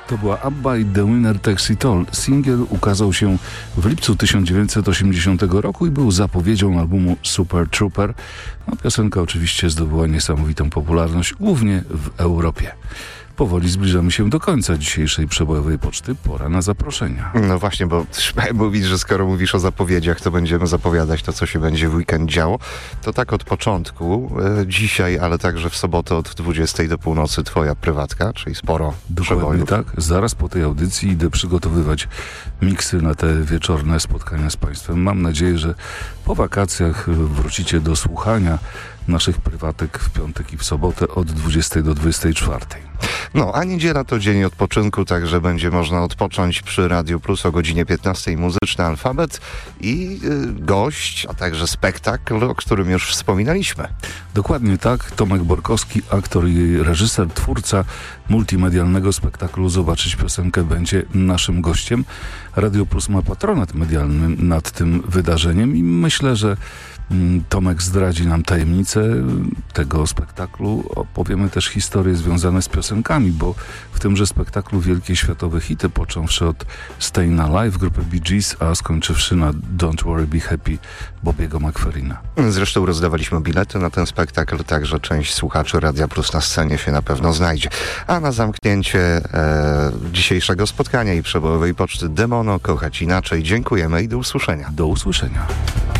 To była ABBA i The Winner Takes It All. Singiel ukazał się w lipcu 1980 roku i był zapowiedzią albumu Super Trooper. Piosenka oczywiście zdobyła niesamowitą popularność, głównie w Europie. Powoli zbliżamy się do końca dzisiejszej przebojowej poczty. Pora na zaproszenia. No właśnie, bo śmiałem mówić, że skoro mówisz o zapowiedziach, to będziemy zapowiadać to, co się będzie w weekend działo. To tak od początku. Dzisiaj, ale także w sobotę od 20 do północy twoja prywatka, czyli sporo przebojów. Tak. Zaraz po tej audycji idę przygotowywać miksy na te wieczorne spotkania z Państwem. Mam nadzieję, że po wakacjach wrócicie do słuchania naszych prywatek w piątek i w sobotę od 20 do 24. No, a niedziela to dzień odpoczynku, także będzie można odpocząć przy Radiu Plus o godzinie 15. Muzyczny Alfabet i gość, a także spektakl, o którym już wspominaliśmy. Dokładnie tak. Tomek Borkowski, aktor i reżyser, twórca multimedialnego spektaklu Zobaczyć piosenkę będzie naszym gościem. Radio Plus ma patronat medialny nad tym wydarzeniem i myślę, że Tomek zdradzi nam tajemnicę tego spektaklu. Opowiemy też historie związane z piosenkami, bo w tymże spektaklu wielkie światowe hity, począwszy od Stayin' Alive grupy Bee Gees, a skończywszy na Don't Worry Be Happy Bobiego McFerrina. Zresztą rozdawaliśmy bilety na ten spektakl, także część słuchaczy Radia Plus na scenie się na pewno znajdzie. A na zamknięcie dzisiejszego spotkania i przebojowej poczty Demono, Kochać Inaczej dziękujemy i do usłyszenia. Do usłyszenia.